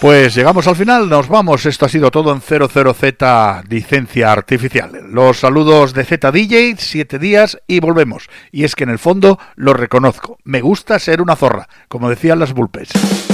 Pues llegamos al final, nos vamos. Esto ha sido todo en 00Z Licencia Artificial. Los saludos de Z DJ, 7 días y volvemos. Y es que en el fondo lo reconozco, me gusta ser una zorra, como decían las Vulpes.